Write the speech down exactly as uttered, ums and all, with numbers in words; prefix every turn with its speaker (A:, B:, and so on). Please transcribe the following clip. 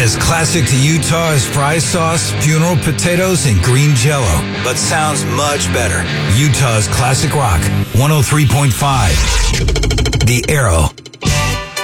A: As classic to Utah as fry sauce, funeral potatoes, and green jello, but sounds much better. Utah's classic rock, one oh three point five. The Arrow.